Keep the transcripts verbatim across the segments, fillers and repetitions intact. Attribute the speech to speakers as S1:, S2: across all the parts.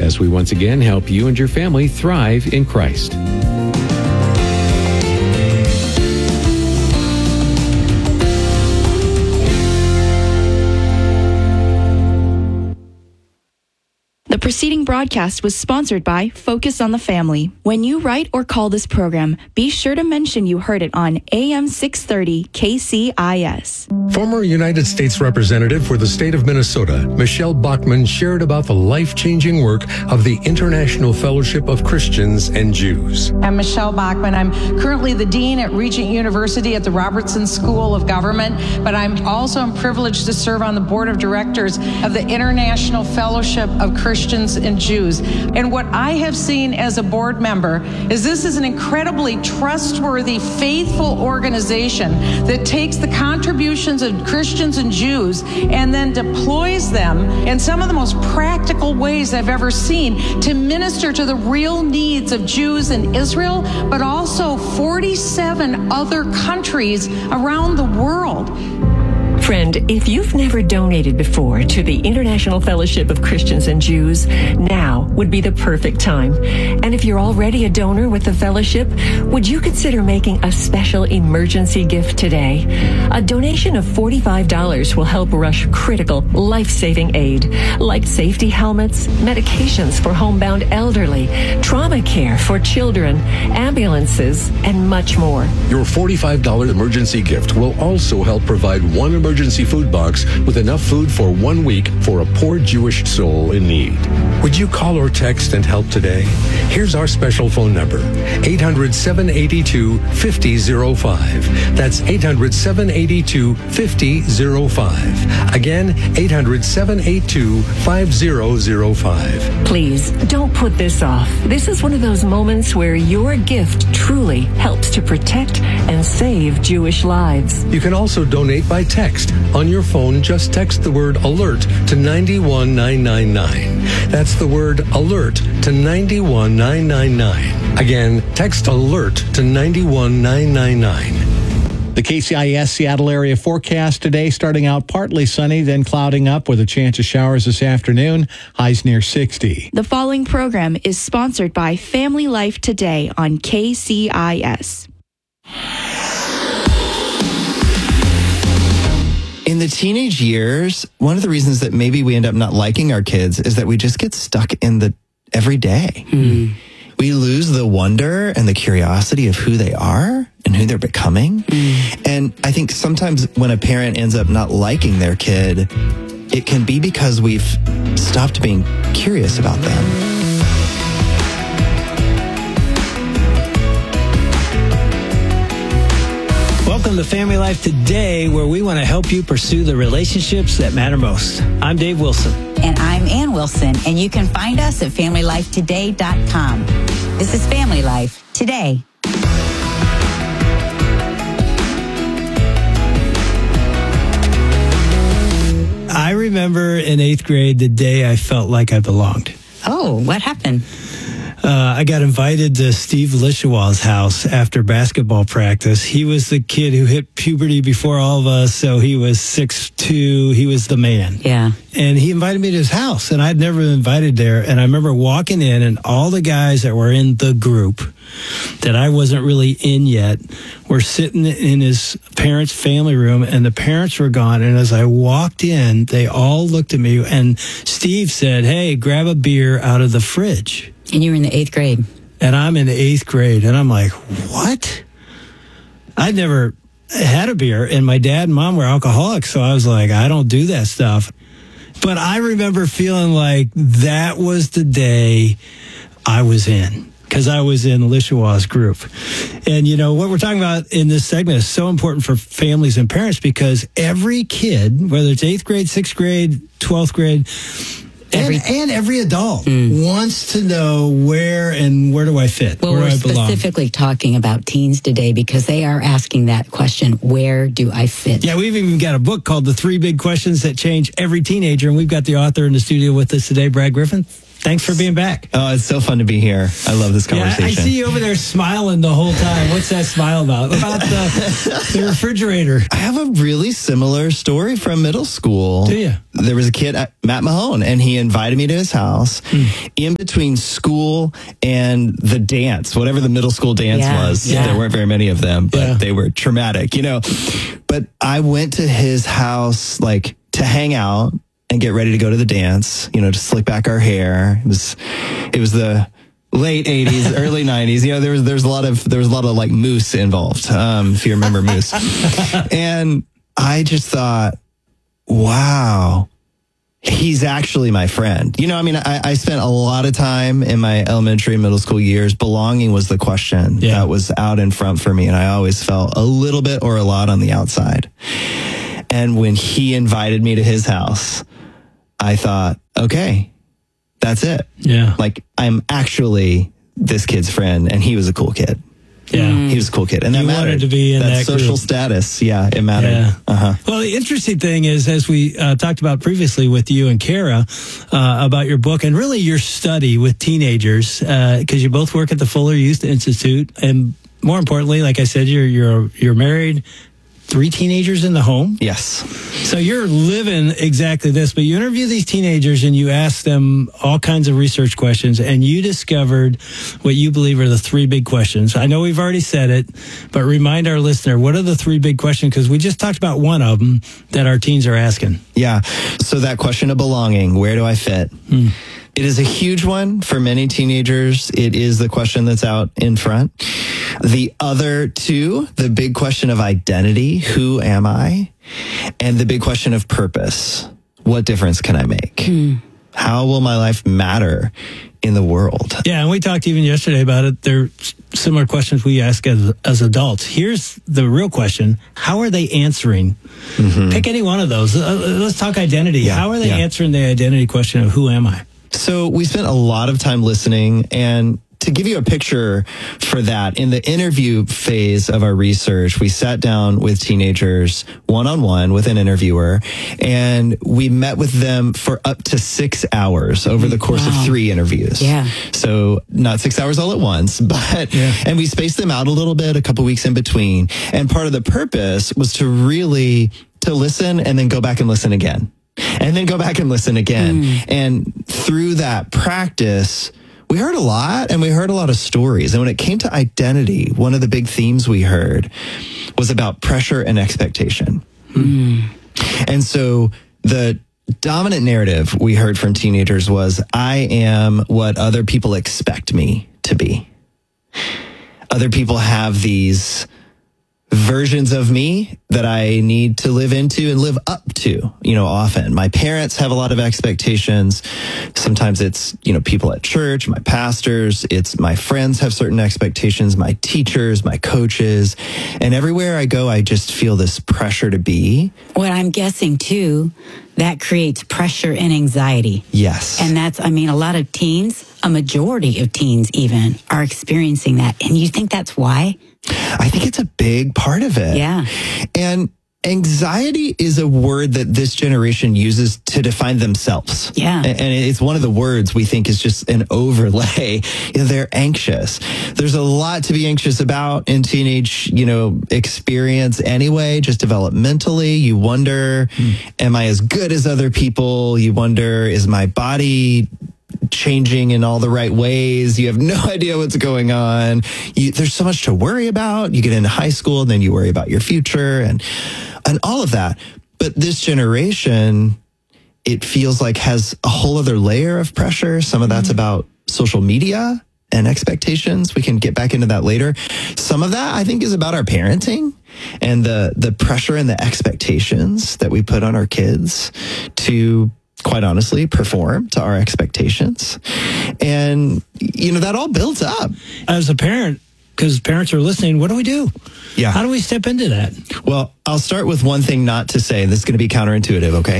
S1: as we once again help you and your family thrive in Christ.
S2: The preceding broadcast was sponsored by Focus on the Family. When you write or call this program, be sure to mention you heard it on A M six thirty K C I S.
S3: Former United States Representative for the state of Minnesota, Michelle Bachmann, shared about the life-changing work of the International Fellowship of Christians and Jews.
S4: I'm Michelle Bachmann. I'm currently the Dean at Regent University at the Robertson School of Government, but I'm also privileged to serve on the Board of Directors of the International Fellowship of Christians and Jews. And what I have seen as a board member is this is an incredibly trustworthy, faithful organization that takes the contributions of Christians and Jews and then deploys them in some of the most practical ways I've ever seen to minister to the real needs of Jews in Israel, but also forty-seven other countries around the world.
S5: Friend, if you've never donated before to the International Fellowship of Christians and Jews, now would be the perfect time. And if you're already a donor with the fellowship, would you consider making a special emergency gift today? A donation of forty-five dollars will help rush critical, life-saving aid, like safety helmets, medications for homebound elderly, trauma care for children, ambulances, and much more.
S3: Your forty-five dollars emergency gift will also help provide one emergency food box with enough food for one week for a poor Jewish soul in need. Would you call or text and help today? Here's our special phone number, eight hundred, seven eight two, five zero zero five. That's eight hundred, seven eight two, five zero zero five. Again, eight hundred, seven eight two, five zero zero five.
S5: Please, don't put this off. This is one of those moments where your gift truly helps to protect and save Jewish lives.
S3: You can also donate by text. On your phone, just text the word ALERT to nine one nine nine nine. That's the word ALERT to nine one nine nine nine. Again, text ALERT to nine one nine nine nine.
S6: The K C I S Seattle area forecast today starting out partly sunny, then clouding up with a chance of showers this afternoon. Highs near sixty.
S2: The following program is sponsored by Family Life Today on K C I S.
S7: In the teenage years, one of the reasons that maybe we end up not liking our kids is that we just get stuck in the everyday. Mm. We lose the wonder and the curiosity of who they are and who they're becoming. Mm. And I think sometimes when a parent ends up not liking their kid, it can be because we've stopped being curious about them.
S8: Welcome to Family Life Today, where we want to help you pursue the relationships that matter most. I'm Dave Wilson.
S9: And I'm Ann Wilson, and you can find us at family life today dot com. This is Family Life Today.
S8: I remember in eighth grade the day I felt like I belonged.
S9: Oh, what happened?
S8: Uh, I got invited to Steve Lishawal's house after basketball practice. He was the kid who hit puberty before all of us, so he was six two. He was the man.
S9: Yeah.
S8: And he invited me to his house, and I'd never been invited there. And I remember walking in, and all the guys that were in the group that I wasn't really in yet were sitting in his parents' family room, and the parents were gone. And as I walked in, they all looked at me, and Steve said, "Hey, grab a beer out of the fridge."
S9: And you were in the eighth grade.
S8: And I'm in the eighth grade, and I'm like, what? I'd never had a beer, and my dad and mom were alcoholics, so I was like, I don't do that stuff. But I remember feeling like that was the day I was in, because I was in Lishawal's group. And, you know, what we're talking about in this segment is so important for families and parents, because every kid, whether it's eighth grade, sixth grade, twelfth grade, Every, and, and every adult mm. wants to know where and where do I fit?
S9: Well,
S8: where
S9: we're
S8: do I belong?
S9: Specifically talking about teens today because they are asking that question, where do I fit?
S8: Yeah, we've even got a book called The Three Big Questions That Change Every Teenager, and we've got the author in the studio with us today, Brad Griffin. Thanks for being back.
S7: Oh, it's so fun to be here. I love this conversation.
S8: Yeah, I see you over there smiling the whole time. What's that smile about? About the, the refrigerator.
S7: I have a really similar story from middle school.
S8: Do you?
S7: There was a kid, Matt Mahone, and he invited me to his house mm. in between school and the dance, whatever the middle school dance
S9: yeah,
S7: was.
S9: yeah.
S7: There weren't very many of them, but
S8: yeah.
S7: they were traumatic, you know. But I went to his house, like, to hang out and get ready to go to the dance, you know, to slick back our hair. It was, it was the late eighties, early nineties. You know, there was, there was a lot of, there was a lot of like Moose involved. Um, if you remember Moose. And I just thought, wow, he's actually my friend. You know, I mean, I, I spent a lot of time in my elementary and middle school years. Belonging was the question
S8: yeah.
S7: that was out in front for me. And I always felt a little bit or a lot on the outside. And when he invited me to his house, I thought, okay, that's it.
S8: Yeah.
S7: Like, I'm actually this kid's friend, and he was a cool kid.
S8: Yeah.
S7: He was a cool kid. And that
S8: you
S7: mattered.
S8: wanted to be in that
S7: social
S8: group.
S7: status. Yeah, it mattered.
S8: Yeah.
S7: Uh-huh.
S8: Well, the interesting thing is, as we uh, talked about previously with you and Kara uh, about your book and really your study with teenagers, because uh, you both work at the Fuller Youth Institute, and more importantly, like I said, you're you're you're married. Three teenagers in the home?
S7: Yes.
S8: So you're living exactly this, but you interview these teenagers and you ask them all kinds of research questions, and you discovered what you believe are the three big questions. I know we've already said it, but remind our listener, what are the three big questions? Because we just talked about one of them that our teens are asking.
S7: Yeah. So that question of belonging, where do I fit? Hmm. It is a huge one for many teenagers. It is the question that's out in front. The other two, the big question of identity, who am I? And the big question of purpose, what difference can I make? Mm. How will my life matter in the world?
S8: Yeah, and we talked even yesterday about it. They're similar questions we ask as, as adults. Here's the real question. How are they answering? Mm-hmm. Pick any one of those. Uh, let's talk identity.
S7: Yeah,
S8: How are they
S7: yeah.
S8: answering the identity question of who am I?
S7: So we spent a lot of time listening, and to give you a picture for that, in the interview phase of our research, we sat down with teenagers one-on-one with an interviewer, and we met with them for up to six hours over the course wow. of three interviews.
S9: Yeah.
S7: So not six hours all at once, but, yeah. and we spaced them out a little bit, a couple weeks in between. And part of the purpose was to really, to listen and then go back and listen again. And then go back and listen again. Mm. And through that practice, we heard a lot, and we heard a lot of stories. And when it came to identity, one of the big themes we heard was about pressure and expectation. Mm. And so the dominant narrative we heard from teenagers was, I am what other people expect me to be. Other people have these versions of me that I need to live into and live up to, you know, often. My parents have a lot of expectations. Sometimes it's, you know, people at church, my pastors, it's my friends have certain expectations, my teachers, my coaches. And everywhere I go, I just feel this pressure to be.
S9: What I'm guessing too, that creates pressure and anxiety.
S7: Yes.
S9: And that's, I mean, a lot of teens, a majority of teens even, are experiencing that. And you think that's why?
S7: I think it's a big part of it.
S9: Yeah.
S7: And anxiety is a word that this generation uses to define themselves.
S9: Yeah.
S7: And it's one of the words we think is just an overlay. You know, they're anxious. There's a lot to be anxious about in teenage, you know, experience anyway, just developmentally. You wonder, hmm. am I as good as other people? You wonder, is my body changing in all the right ways? You have no idea what's going on. You, there's so much to worry about. You get into high school and then you worry about your future and and all of that. But this generation, it feels like has a whole other layer of pressure. Some of that's mm-hmm. about social media and expectations. We can get back into that later. Some of that, I think, is about our parenting and the the pressure and the expectations that we put on our kids to, quite honestly, perform to our expectations. And, you know, that all builds up.
S8: As a parent, because parents are listening, what do we do?
S7: Yeah.
S8: How do we step into that?
S7: Well, I'll start with one thing not to say. This is going to be counterintuitive, okay?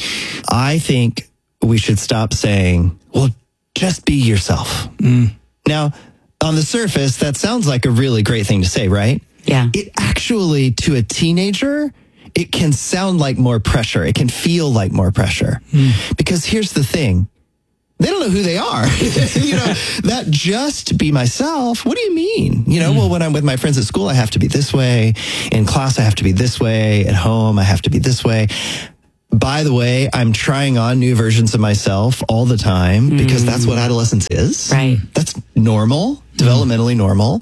S7: I think we should stop saying, well, just be yourself. Mm. Now, on the surface, that sounds like a really great thing to say, right?
S9: Yeah.
S7: It actually, to a teenager, it can sound like more pressure. It can feel like more pressure. Mm. Because here's the thing. they don't know who they are. You know, that just be myself. What do you mean? You know, mm. well, when I'm with my friends at school, I have to be this way. In class, I have to be this way. At home, I have to be this way. By the way, I'm trying on new versions of myself all the time because mm. that's what adolescence is.
S9: Right.
S7: That's normal, developmentally mm. normal.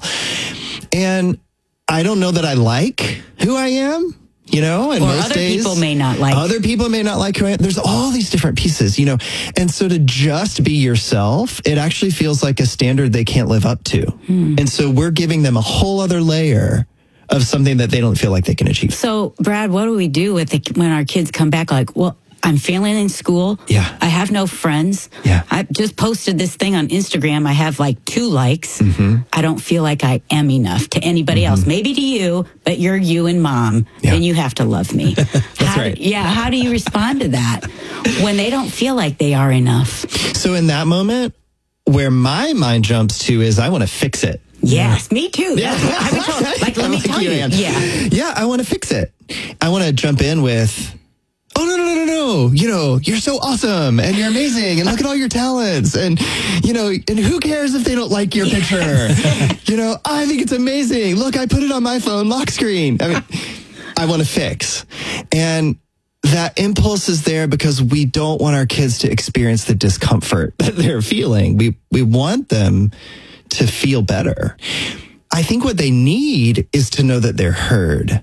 S7: And I don't know that I like who I am. You know, and
S9: or
S7: most
S9: other
S7: days,
S9: people may not like.
S7: Other people may not like who I am. There's all these different pieces, you know. And so to just be yourself, it actually feels like a standard they can't live up to. Hmm. And so we're giving them a whole other layer of something that they don't feel like they can achieve.
S9: So, Brad, what do we do with the, when our kids come back like, well, I'm failing in school.
S7: Yeah.
S9: I have no friends.
S7: Yeah.
S9: I just posted this thing on Instagram. I have like two likes. Mm-hmm. I don't feel like I am enough to anybody mm-hmm. else. Maybe to you, but you're you and mom.
S7: Yeah.
S9: And you have to love me.
S7: That's
S9: how,
S7: right.
S9: Yeah. How do you respond to that when they don't feel like they are enough?
S7: So in that moment, where my mind jumps to is I want to fix it.
S9: Yes, me too. Yeah. I would tell, like, let me
S7: like
S9: tell you.
S7: you
S9: Yeah.
S7: Yeah, I want to fix it. I want to jump in with, oh, no, no, no, no, no. You know, you're so awesome and you're amazing and look at all your talents. And, you know, and who cares if they don't like your picture? You know, I think it's amazing. Look, I put it on my phone, lock screen. I mean, I want to fix. And that impulse is there because we don't want our kids to experience the discomfort that they're feeling. We, we want them to feel better. I think what they need is to know that they're heard.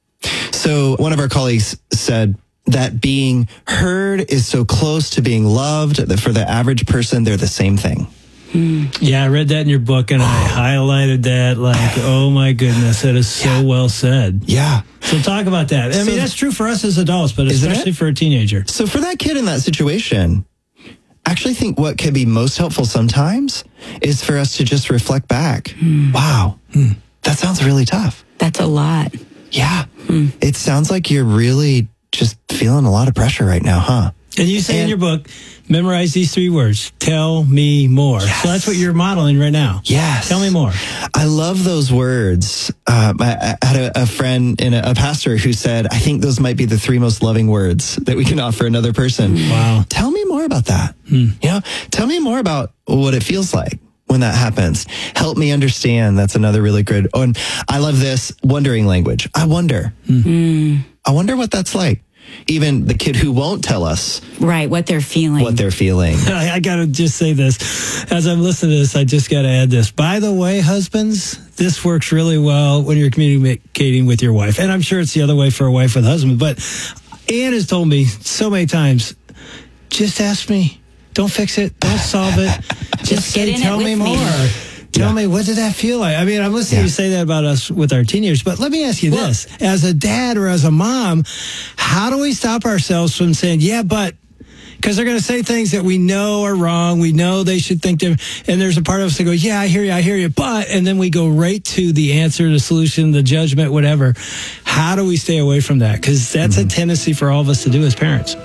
S7: So one of our colleagues said that being heard is so close to being loved that for the average person, they're the same thing.
S8: Yeah, I read that in your book and I highlighted that like, oh my goodness, that is so
S7: yeah.
S8: well said.
S7: Yeah.
S8: So talk about that. I
S7: so,
S8: mean, that's true for us as adults, but especially for a teenager.
S7: So for that kid in that situation, I actually think what can be most helpful sometimes is for us to just reflect back. Mm. Wow, mm. that sounds really tough.
S9: That's a lot.
S7: Yeah. Mm. It sounds like you're really just feeling a lot of pressure right now, huh?
S8: And you say
S7: and,
S8: in your book, memorize these three words. Tell me more.
S7: Yes.
S8: So that's what you're modeling right now.
S7: Yes.
S8: Tell me more.
S7: I love those words. Um, I, I had a, a friend and a, a pastor who said, I think those might be the three most loving words that we can offer another person.
S8: Wow.
S7: Tell me more about that.
S8: Hmm.
S7: You know, tell me more about what it feels like when that happens. Help me understand. That's another really good. Oh, and I love this wondering language. I wonder.
S9: Hmm.
S7: I wonder what that's like. Even the kid who won't tell us
S9: right what they're feeling.
S7: What they're feeling.
S8: I, I got to just say this. As I'm listening to this, I just got to add this. By the way, husbands, this works really well when you're communicating with your wife. And I'm sure it's the other way for a wife with a husband. But Ann has told me so many times, just ask me. Don't fix it. Don't solve it. Just,
S9: just
S8: say,
S9: get in
S8: tell
S9: it
S8: me
S9: with
S8: more.
S9: Me.
S8: Tell
S7: yeah.
S8: me, what did that feel like? I mean, I'm listening
S7: yeah.
S8: to you say that about us with our teenagers, but let me ask you well, this. As a dad or as a mom, how do we stop ourselves from saying, yeah, but, because they're going to say things that we know are wrong. We know they should think different. And there's a part of us that go, yeah, I hear you, I hear you, but, and then we go right to the answer, the solution, the judgment, whatever. How do we stay away from that? Because that's mm-hmm. a tendency for all of us to do as parents.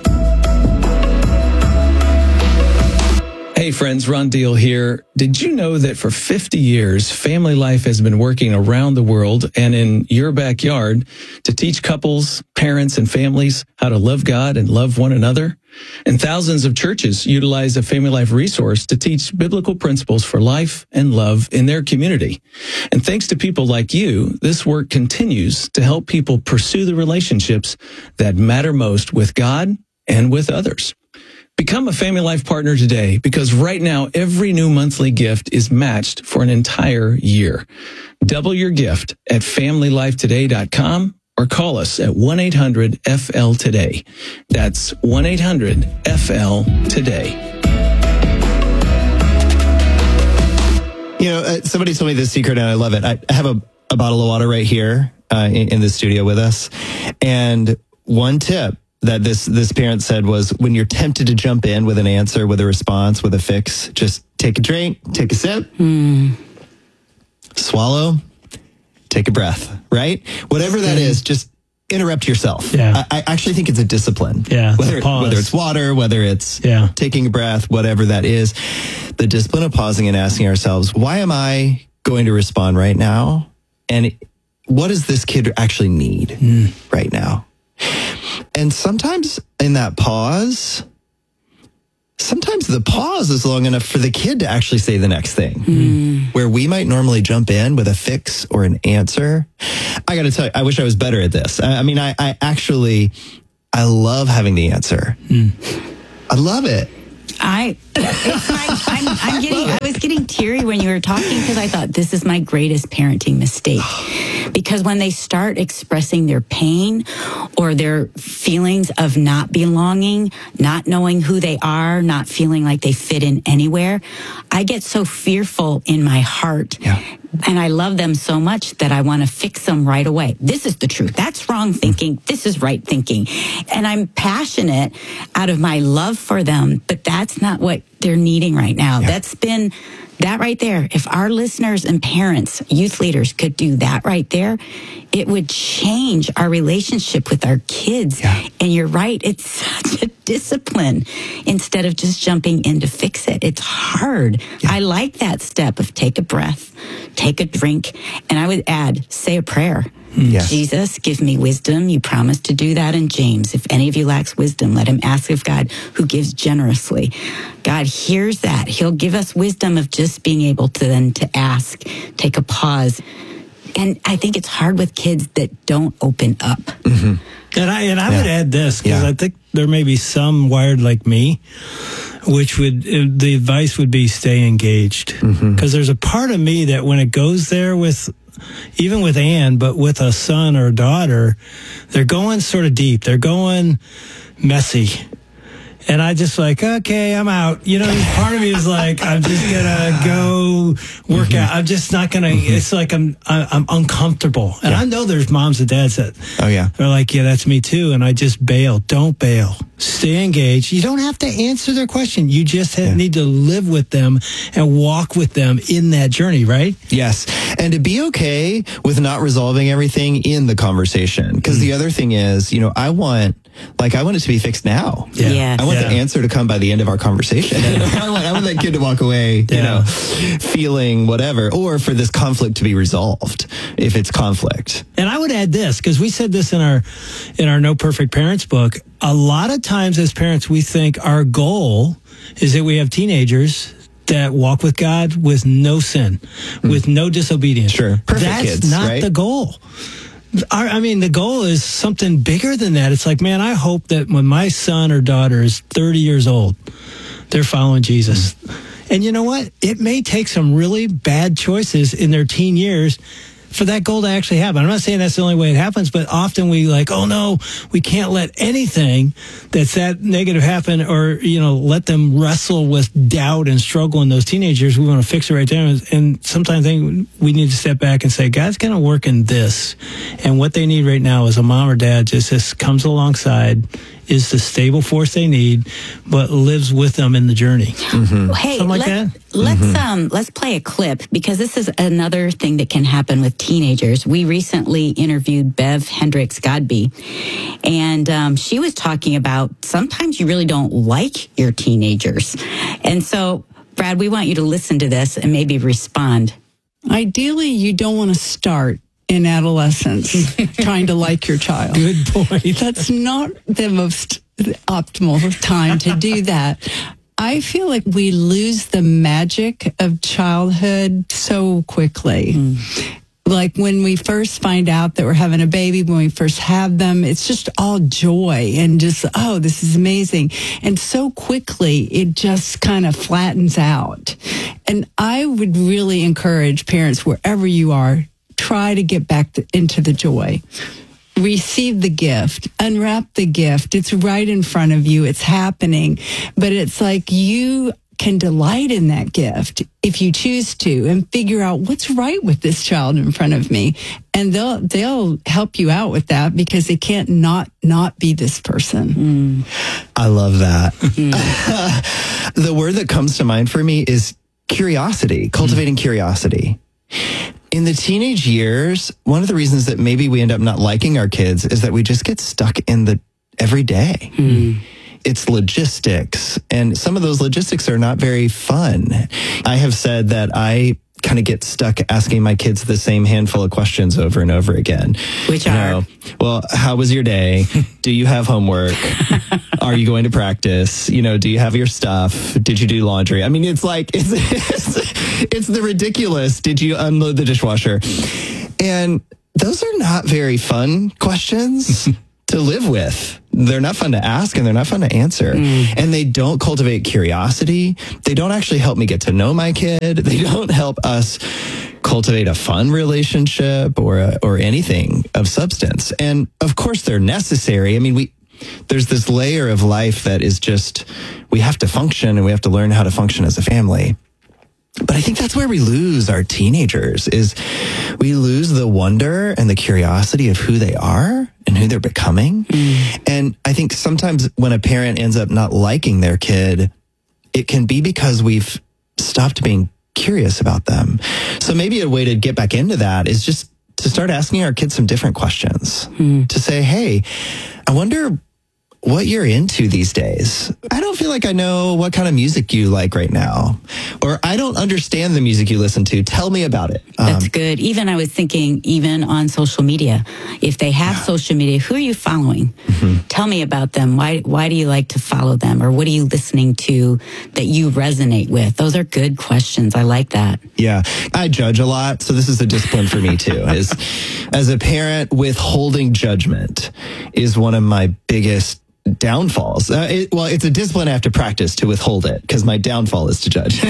S1: Hey friends, Ron Deal here. Did you know that for fifty years, Family Life has been working around the world and in your backyard to teach couples, parents, and families how to love God and love one another? And thousands of churches utilize a Family Life resource to teach biblical principles for life and love in their community. And thanks to people like you, this work continues to help people pursue the relationships that matter most with God and with others. Become a Family Life partner today because right now every new monthly gift is matched for an entire year. Double your gift at family life today dot com or call us at one eight hundred F L today. That's one eight hundred F L today.
S7: You know, uh, somebody told me this secret and I love it. I have a, a bottle of water right here uh, in, in the studio with us. And one tip that this this parent said was when you're tempted to jump in with an answer, with a response, with a fix, just take a drink, take a sip, mm. swallow, take a breath, right? Whatever that is, just interrupt yourself.
S8: Yeah.
S7: I, I actually think it's a discipline.
S8: Yeah,
S7: whether, it,
S8: pause.
S7: whether it's water, whether it's
S8: yeah.
S7: taking a breath, whatever that is, the discipline of pausing and asking ourselves, why am I going to respond right now? And what does this kid actually need mm. right now? And sometimes in that pause, sometimes the pause is long enough for the kid to actually say the next thing.
S9: Mm.
S7: Where we might normally jump in with a fix or an answer. I got to tell you, I wish I was better at this. I, I mean, I, I actually, I love having the answer. Mm. I love it.
S9: I, it's like, I'm, I'm getting, I was getting teary when you were talking because I thought this is my greatest parenting mistake. Because when they start expressing their pain or their feelings of not belonging, not knowing who they are, not feeling like they fit in anywhere, I get so fearful in my heart.
S7: Yeah.
S9: And I love them so much that I want to fix them right away. This is the truth. That's wrong thinking. This is right thinking. And I'm passionate out of my love for them, but that's not what they're needing right now. Yeah. That's been that right there. If our listeners and parents, youth leaders could do that right there, it would change our relationship with our kids.
S7: Yeah.
S9: And you're right. It's such a discipline instead of just jumping in to fix it. It's hard. Yeah. I like that step of take a breath, take a drink. And I would add, say a prayer.
S7: Yes.
S9: Jesus, give me wisdom. You promised to do that in James. If any of you lacks wisdom, let him ask of God, who gives generously. God hears that. He'll give us wisdom of just being able to then to ask, take a pause. And I think it's hard with kids that don't open up.
S7: Mm-hmm.
S8: And I and I
S7: yeah.
S8: would add this, because
S7: yeah.
S8: I think there may be some wired like me, which would, the advice would be stay engaged. Because
S7: mm-hmm.
S8: there's a part of me that when it goes there with, even with Anne, but with a son or a daughter, they're going sort of deep. They're going messy. And I just like, okay, I'm out. You know, part of me is like, I'm just gonna go work mm-hmm. out. I'm just not gonna. Mm-hmm. It's like I'm I'm uncomfortable. And yeah. I know there's moms and dads that
S7: oh yeah,
S8: they're like, yeah, that's me too. And I just bail. Don't bail. Stay engaged. You don't have to answer their question. You just have, yeah. need to live with them and walk with them in that journey, right?
S7: Yes, and to be okay with not resolving everything in the conversation. Because mm-hmm. the other thing is, you know, I want. Like, I want it to be fixed now.
S9: Yeah. Yes.
S7: I want
S8: yeah.
S7: the answer to come by the end of our conversation. I, want, I want that kid to walk away, yeah. you know, feeling whatever, or for this conflict to be resolved, if it's conflict.
S8: And I would add this, because we said this in our in our No Perfect Parents book. A lot of times as parents, we think our goal is that we have teenagers that walk with God with no sin, mm. with no disobedience.
S7: Sure. Perfect
S8: That's
S7: kids,
S8: not
S7: right?
S8: the goal. I mean, the goal is something bigger than that. It's like, man, I hope that when my son or daughter is thirty years old, they're following Jesus. Mm. And you know what? It may take some really bad choices in their teen years for that goal to actually happen. I'm not saying that's the only way it happens, but often we like, oh no, we can't let anything that's that negative happen, or, you know, let them wrestle with doubt and struggle in those teenagers. We want to fix it right there. And sometimes I think we need to step back and say, God's going to work in this. And what they need right now is a mom or dad just, just comes alongside, is the stable force they need, but lives with them in the journey.
S7: Mm-hmm.
S9: Hey,
S8: Something like
S9: let's,
S8: that?
S9: Let's
S7: mm-hmm.
S9: um let's play a clip, because this is another thing that can happen with teenagers. We recently interviewed Bev Hendricks Godby, and um, she was talking about sometimes you really don't like your teenagers. And so, Brad, we want you to listen to this and maybe respond.
S10: Ideally, you don't want to start in adolescence trying to like your child.
S8: Good point.
S10: That's not the most optimal time to do that. I feel like we lose the magic of childhood so quickly. Mm. Like when we first find out that we're having a baby, when we first have them, it's just all joy and just, oh, this is amazing. And so quickly, it just kind of flattens out. And I would really encourage parents, wherever you are, try to get back to, into the joy. Receive the gift, unwrap the gift. It's right in front of you. It's happening. But it's like you can delight in that gift if you choose to, and figure out what's right with this child in front of me. And they'll they'll help you out with that, because they can't not not be this person.
S7: Mm. I love that. Mm. The word that comes to mind for me is curiosity, cultivating mm. curiosity. In the teenage years, one of the reasons that maybe we end up not liking our kids is that we just get stuck in the everyday. Mm. It's logistics, and some of those logistics are not very fun. I have said that I kind of get stuck asking my kids the same handful of questions over and over again.
S9: Which
S7: you
S9: are?
S7: know, well, how was your day? Do you have homework? Are you going to practice? You know, do you have your stuff? Did you do laundry? I mean, it's like, it's, it's, it's the ridiculous. Did you unload the dishwasher? And those are not very fun questions to live with. They're not fun to ask and they're not fun to answer. Mm. And they don't cultivate curiosity. They don't actually help me get to know my kid. They don't help us cultivate a fun relationship or a, or anything of substance. And of course they're necessary. I mean, we there's this layer of life that is just, we have to function and we have to learn how to function as a family. But I think that's where we lose our teenagers, is we lose the wonder and the curiosity of who they are and who they're becoming. Mm. And I think sometimes when a parent ends up not liking their kid, it can be because we've stopped being curious about them. So maybe a way to get back into that is just to start asking our kids some different questions. Mm. To say, hey, I wonder what you're into these days. I don't feel like I know what kind of music you like right now. Or I don't understand the music you listen to. Tell me about it.
S9: That's
S7: um,
S9: good. Even I was thinking, even on social media, if they have yeah. social media, who are you following? Mm-hmm. Tell me about them. Why Why do you like to follow them? Or what are you listening to that you resonate with? Those are good questions. I like that.
S7: Yeah. I judge a lot. So this is a discipline for me too. Is as a parent, withholding judgment is one of my biggest downfalls. Uh, it, well, it's a discipline I have to practice to withhold it, because my downfall is to judge.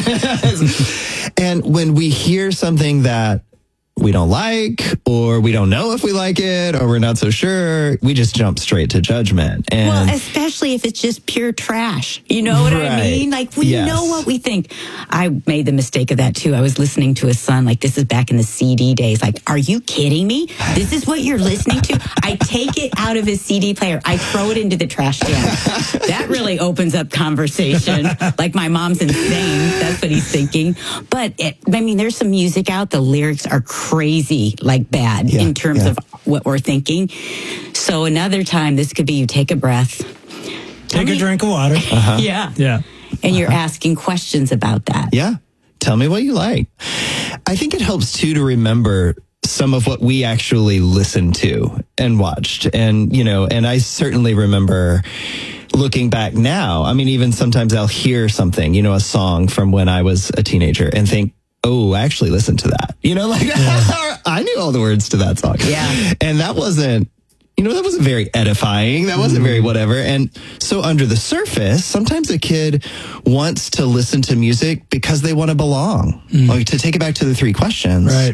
S7: And when we hear something that we don't like, or we don't know if we like it, or we're not so sure, we just jump straight to judgment. And
S9: well, especially if it's just pure trash. You know what
S7: right.
S9: I mean? Like, we
S7: yes.
S9: know what we think. I made the mistake of that too. I was listening to a son, like, this is back in the C D days. Like, are you kidding me? This is what you're listening to? I take it out of his C D player. I throw it into the trash can. That really opens up conversation. Like, my mom's insane. That's what he's thinking. But, it, I mean, there's some music out. The lyrics are crazy, like bad yeah, in terms yeah. of what we're thinking. So another time, this could be you take a breath.
S8: Take
S9: me,
S8: a drink of water.
S9: Uh-huh. Yeah.
S8: Yeah.
S9: And uh-huh. you're asking questions about that.
S7: Yeah. Tell me what you like. I think it helps too to remember some of what we actually listened to and watched. And, you know, and I certainly remember looking back now. I mean, even sometimes I'll hear something, you know, a song from when I was a teenager and think, oh, I actually listened to that. You know, like yeah. I knew all the words to that song.
S9: Yeah.
S7: And that wasn't, you know, that wasn't very edifying. That wasn't very whatever. And so under the surface, sometimes a kid wants to listen to music because they want to belong. Mm. Like, to take it back to the three questions.
S8: Right.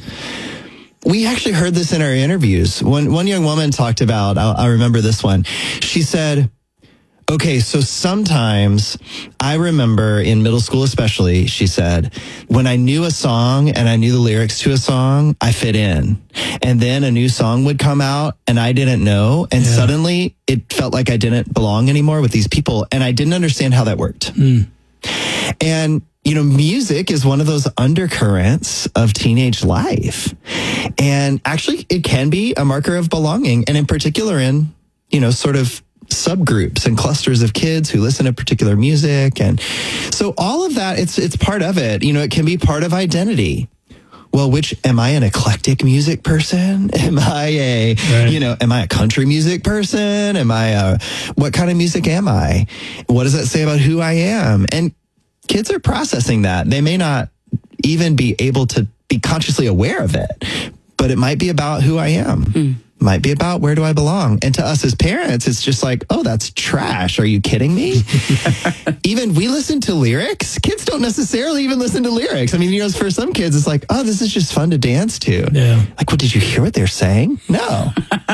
S7: We actually heard this in our interviews. One, one young woman talked about, I'll, I remember this one. She said, okay, so sometimes I remember in middle school especially, she said, when I knew a song and I knew the lyrics to a song, I fit in. And then a new song would come out and I didn't know. And yeah. suddenly it felt like I didn't belong anymore with these people. And I didn't understand how that worked. Mm. And, you know, music is one of those undercurrents of teenage life. And actually, it can be a marker of belonging. And in particular in, you know, sort of subgroups and clusters of kids who listen to particular music. And so all of that, it's it's part of it. You know, it can be part of identity. Well, which, am I an eclectic music person? Am I a, right. you know, am I a country music person? Am I a, what kind of music am I? What does that say about who I am? And kids are processing that. They may not even be able to be consciously aware of it, but it might be about who I am. Mm. Might be about where do I belong. And to us as parents, it's just like, oh, that's trash. Are you kidding me? Even we listen to lyrics. Kids don't necessarily even listen to lyrics. I mean, you know, for some kids, it's like, oh, this is just fun to dance to.
S8: Yeah.
S7: Like, what, did you hear what they're saying? No.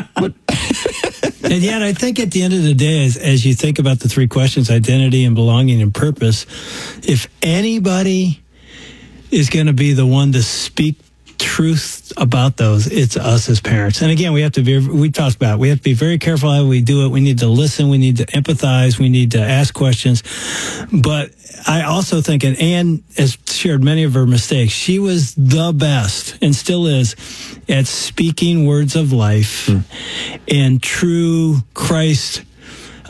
S8: And yet, I think at the end of the day, as, as you think about the three questions, identity and belonging and purpose, if anybody is going to be the one to speak truth about those, it's us as parents. And again, we have to be, we talked about, we have to be very careful how we do it. We need to listen. We need to empathize. We need to ask questions. But I also think, and Anne has shared many of her mistakes, she was the best and still is at speaking words of life mm. and true Christ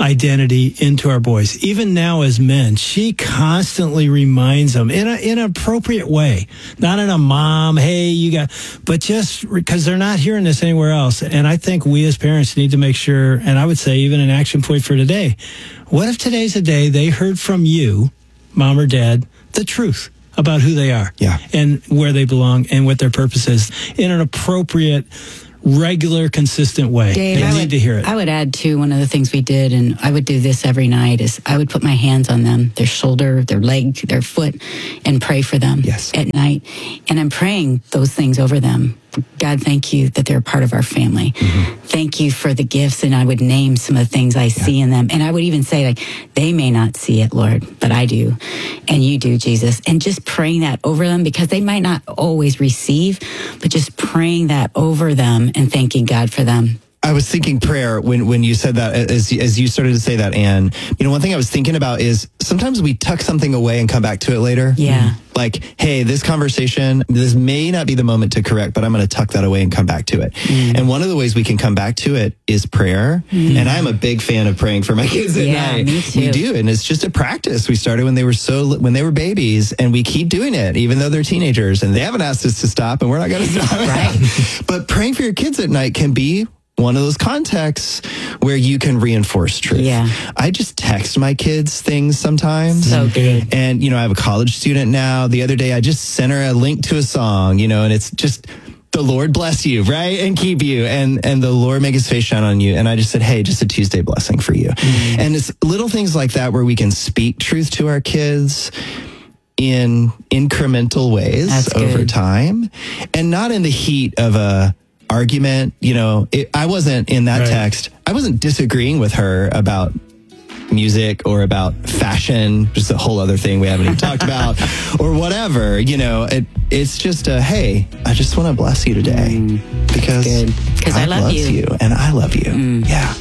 S8: identity into our boys. Even now as men, she constantly reminds them in, a, in an appropriate way, not in a mom, hey, you got, but just because they're not hearing this anywhere else. And I think we as parents need to make sure, and I would say even an action point for today, what if today's a day they heard from you, mom or dad, the truth about who they are,
S7: yeah,
S8: and where they belong and what their purpose is in an appropriate, regular, consistent way.
S9: Dave,
S8: they
S9: I
S8: need
S9: would,
S8: to hear it.
S9: I would add, too, one of the things we did, and I would do this every night, is I would put my hands on them, their shoulder, their leg, their foot, and pray for them
S7: yes.
S9: at night. And I'm praying those things over them. God, thank you that they're a part of our family. Mm-hmm. Thank you for the gifts. And I would name some of the things I yeah. see in them. And I would even say, like, they may not see it, Lord, but I do. And you do, Jesus. And just praying that over them, because they might not always receive, but just praying that over them and thanking God for them.
S7: I was thinking prayer when, when you said that, as, as you started to say that, Anne. You know, one thing I was thinking about is sometimes we tuck something away and come back to it later.
S9: Yeah.
S7: Like, hey, this conversation, this may not be the moment to correct, but I'm going to tuck that away and come back to it. Mm. And one of the ways we can come back to it is prayer. Mm. And I'm a big fan of praying for my kids at
S9: yeah,
S7: night.
S9: Me too.
S7: We do. And it's just a practice. We started when they were so, when they were babies, and we keep doing it, even though they're teenagers, and they haven't asked us to stop, and we're not going to stop.
S9: Right.
S7: But praying for your kids at night can be one of those contexts where you can reinforce truth.
S9: Yeah.
S7: I just text my kids things sometimes.
S9: So good.
S7: And, you know, I have a college student now. The other day, I just sent her a link to a song, you know, and it's just, the Lord bless you, right? And keep you. And, and the Lord make his face shine on you. And I just said, hey, just a Tuesday blessing for you. Mm-hmm. And it's little things like that where we can speak truth to our kids in incremental ways
S9: That's
S7: over
S9: good.
S7: time, and not in the heat of a argument. You know, it, I wasn't in that
S8: right.
S7: text. I wasn't disagreeing with her about music or about fashion, just a whole other thing we haven't even talked about, or whatever. You know, it, it's just a, hey, I just want to bless you today mm, because
S9: because I love
S7: loves
S9: you.
S7: you and I love you.
S9: Mm.
S7: Yeah.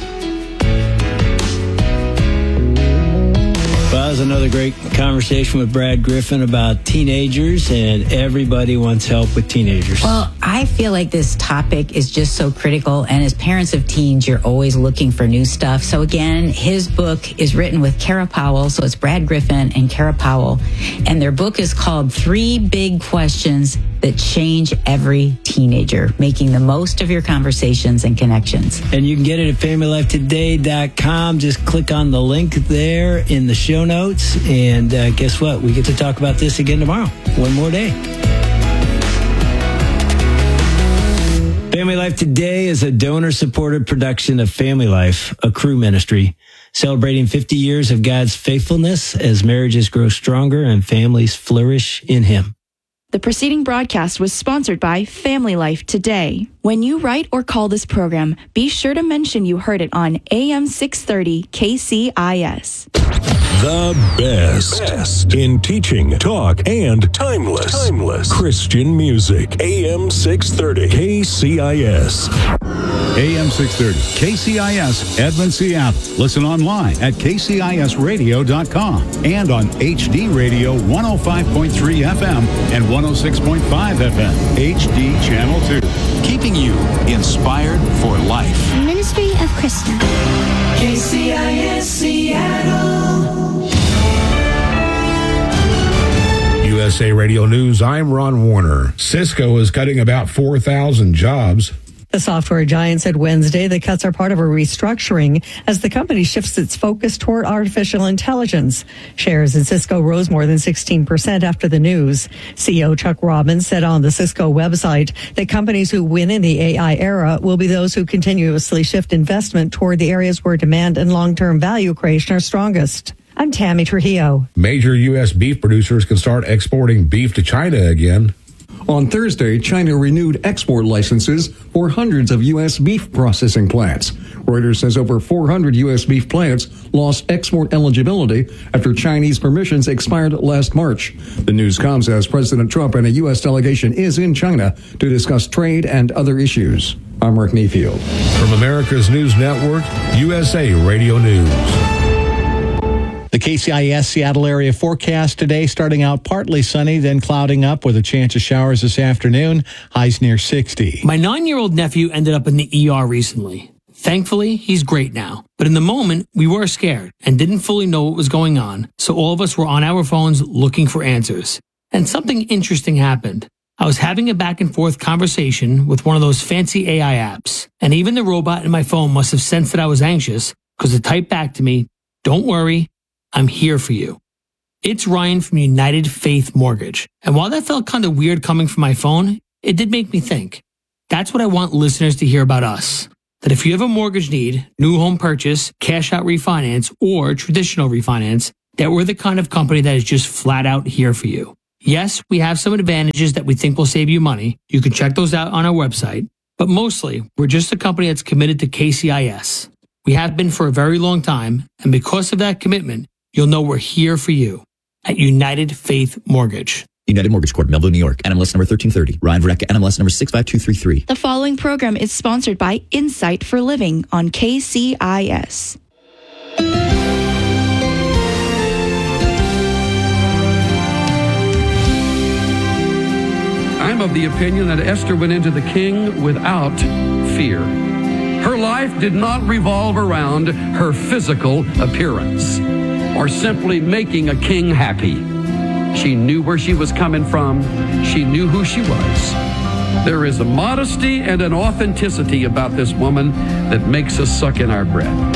S8: Well, that was another great conversation with Brad Griffin about teenagers, and everybody wants help with teenagers.
S9: Well, I feel like this topic is just so critical, and as parents of teens, you're always looking for new stuff. So again, his book is written with Kara Powell, so it's Brad Griffin and Kara Powell, and their book is called Three Big Questions That Change Every Teenager, Making the Most of Your Conversations and Connections.
S8: And you can get it at family life today dot com. Just click on the link there in the show notes. And uh, guess what? We get to talk about this again tomorrow. One more day. Family Life Today is a donor-supported production of Family Life, a crew ministry, celebrating fifty years of God's faithfulness as marriages grow stronger and families flourish in Him.
S2: The preceding broadcast was sponsored by Family Life Today. When you write or call this program, be sure to mention you heard it on A M six thirty K C I S.
S11: The best, best in teaching, talk, and timeless, timeless Christian music. A M six thirty K C I S.
S12: A M six thirty K C I S, Edmond, Seattle. Listen online at K C I S radio dot com and on H D Radio one oh five point three F M and one oh six point five F M, H D Channel two. Keeping you inspired for life.
S13: Ministry of Krista.
S14: K C I S Seattle.
S15: U S A Radio News, I'm Ron Warner. Cisco is cutting about four thousand jobs.
S16: The software giant said Wednesday the cuts are part of a restructuring as the company shifts its focus toward artificial intelligence. Shares in Cisco rose more than sixteen percent after the news. C E O Chuck Robbins said on the Cisco website that companies who win in the A I era will be those who continuously shift investment toward the areas where demand and long-term value creation are strongest. I'm Tammy Trujillo.
S15: Major U S beef producers can start exporting beef to China again.
S17: On Thursday, China renewed export licenses for hundreds of U S beef processing plants. Reuters says over four hundred U S beef plants lost export eligibility after Chinese permissions expired last March. The news comes as President Trump and a U S delegation is in China to discuss trade and other issues. I'm Rick Neefield.
S15: From America's News Network, U S A Radio News.
S6: The K C I S Seattle area forecast today starting out partly sunny, then clouding up with a chance of showers this afternoon. Highs near sixty.
S18: My nine-year-old nephew ended up in the E R recently.
S13: Thankfully, he's great now. But in the moment, we were scared and didn't fully know what was going on, so all of us were on our phones looking for answers. And something interesting happened. I was having a back and forth conversation with one of those fancy A I apps, and even the robot in my phone must have sensed that I was anxious because it typed back to me, "Don't worry, I'm here for you." It's Ryan from United Faith Mortgage. And while that felt kind of weird coming from my phone, it did make me think. That's what I want listeners to hear about us. That if you have a mortgage need, new home purchase, cash out refinance, or traditional refinance, that we're the kind of company that is just flat out here for you. Yes, we have some advantages that we think will save you money. You can check those out on our website. But mostly, we're just a company that's committed to K C I S. We have been for a very long time, and because of that commitment, you'll know we're here for you at United Faith Mortgage.
S18: United Mortgage Corp, Melville, New York. N M L S number thirteen thirty. Ryan Vreck, N M L S number six five two three three.
S2: The following program is sponsored by Insight for Living on K C I S.
S19: I'm of the opinion that Esther went into the king without fear. Her life did not revolve around her physical appearance or simply making a king happy. She knew where she was coming from. She knew who she was. There is a modesty and an authenticity about this woman that makes us suck in our breath.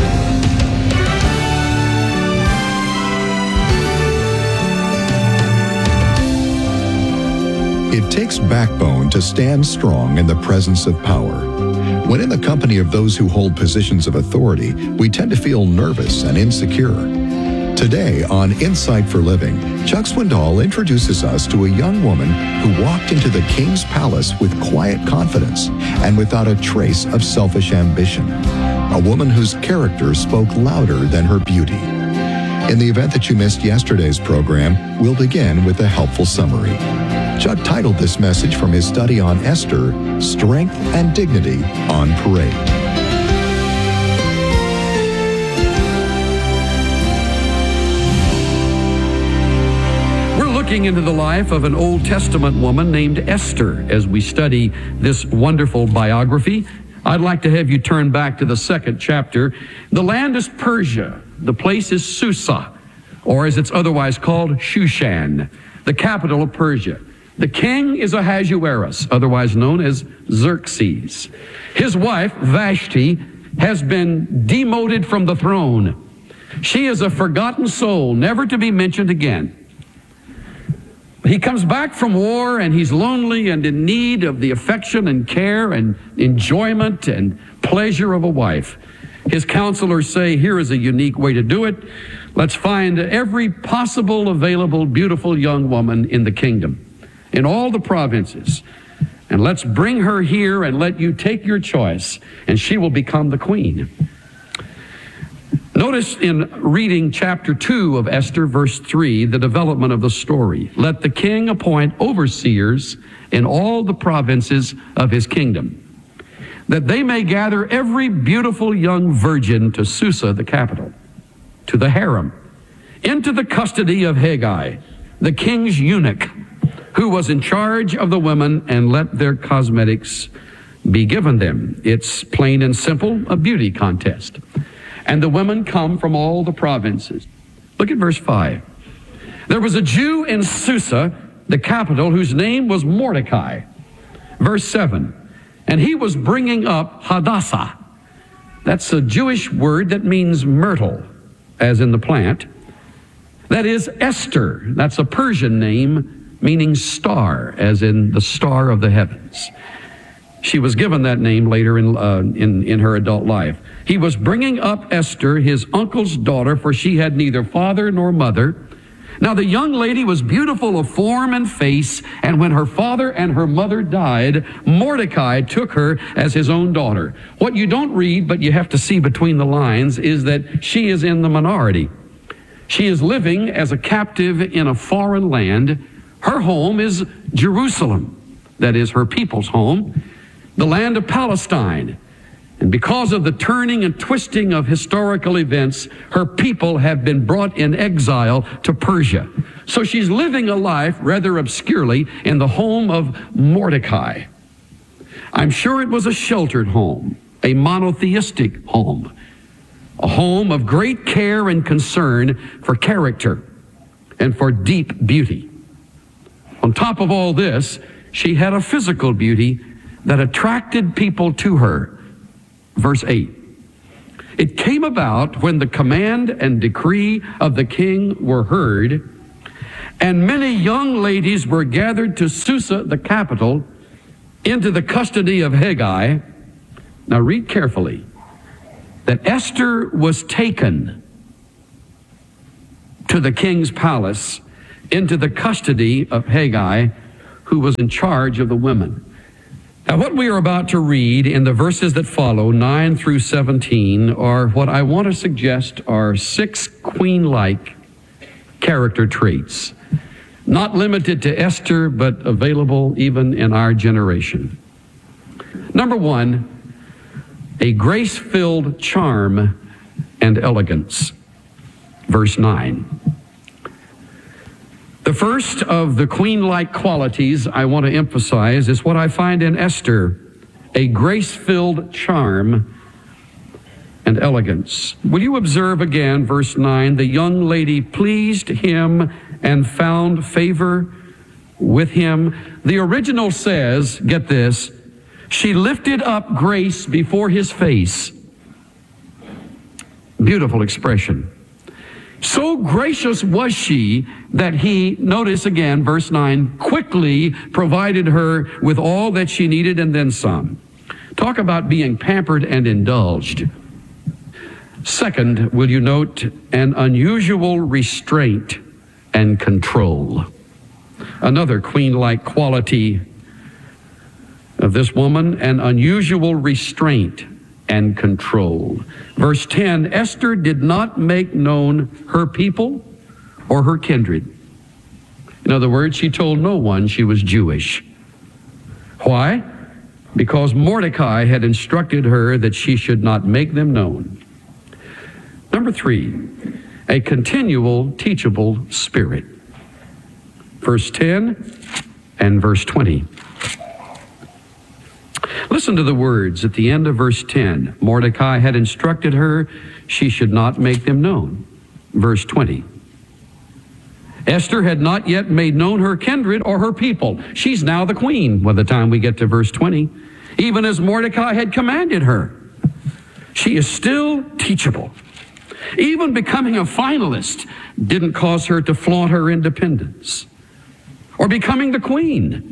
S20: It takes backbone to stand strong in the presence of power. When in the company of those who hold positions of authority, we tend to feel nervous and insecure. Today on Insight for Living, Chuck Swindoll introduces us to a young woman who walked into the king's palace with quiet confidence and without a trace of selfish ambition. A woman whose character spoke louder than her beauty. In the event that you missed yesterday's program, we'll begin with a helpful summary. Chuck titled this message from his study on Esther, Strength and Dignity on Parade.
S19: Looking into the life of an Old Testament woman named Esther as we study this wonderful biography. I'd like to have you turn back to the second chapter. The land is Persia. The place is Susa, or as it's otherwise called, Shushan, the capital of Persia. The king is Ahasuerus, otherwise known as Xerxes. His wife, Vashti, has been demoted from the throne. She is a forgotten soul, never to be mentioned again. He comes back from war and he's lonely and in need of the affection and care and enjoyment and pleasure of a wife. His counselors say, here is a unique way to do it. Let's find every possible available beautiful young woman in the kingdom, in all the provinces, and let's bring her here and let you take your choice, and she will become the queen. Notice in reading chapter two of Esther, verse three, the development of the story. Let the king appoint overseers in all the provinces of his kingdom, that they may gather every beautiful young virgin to Susa, the capital, to the harem, into the custody of Haggai, the king's eunuch, who was in charge of the women, and let their cosmetics be given them. It's plain and simple, a beauty contest. And the women come from all the provinces. Look at verse five. There was a Jew in Susa, the capital, whose name was Mordecai. Verse seven. And he was bringing up Hadassah. That's a Jewish word that means myrtle, as in the plant. That is Esther. That's a Persian name meaning star, as in the star of the heavens. She was given that name later in, uh, in, in her adult life. He was bringing up Esther, his uncle's daughter, for she had neither father nor mother. Now the young lady was beautiful of form and face, and when her father and her mother died, Mordecai took her as his own daughter. What you don't read, but you have to see between the lines, is that she is in the minority. She is living as a captive in a foreign land. Her home is Jerusalem, that is her people's home, the land of Palestine. And because of the turning and twisting of historical events, her people have been brought in exile to Persia. So she's living a life rather obscurely in the home of Mordecai. I'm sure it was a sheltered home, a monotheistic home, a home of great care and concern for character and for deep beauty. On top of all this, she had a physical beauty that attracted people to her. Verse eight. It came about when the command and decree of the king were heard, and many young ladies were gathered to Susa, the capital, into the custody of Hegai. Now read carefully, that Esther was taken to the king's palace into the custody of Hegai, who was in charge of the women. Now, what we are about to read in the verses that follow, nine through seventeen, are what I want to suggest are six queen-like character traits, not limited to Esther, but available even in our generation. Number one, a grace-filled charm and elegance. Verse nine. The first of the queen-like qualities I want to emphasize is what I find in Esther, a grace-filled charm and elegance. Will you observe again, verse nine, the young lady pleased him and found favor with him. The original says, get this, she lifted up grace before his face. Beautiful expression. So gracious was she that he, notice again, verse nine, quickly provided her with all that she needed and then some. Talk about being pampered and indulged. Second, will you note an unusual restraint and control. Another queen-like quality of this woman, an unusual restraint and control. Verse ten, Esther did not make known her people or her kindred. In other words, she told no one she was Jewish. Why? Because Mordecai had instructed her that she should not make them known. Number three, a continual teachable spirit. Verse ten and verse twenty. Listen to the words at the end of verse ten. Mordecai had instructed her she should not make them known. Verse twenty. Esther had not yet made known her kindred or her people. She's now the queen by the time we get to verse twenty. Even as Mordecai had commanded her. She is still teachable. Even becoming a finalist didn't cause her to flaunt her independence. Or becoming the queen.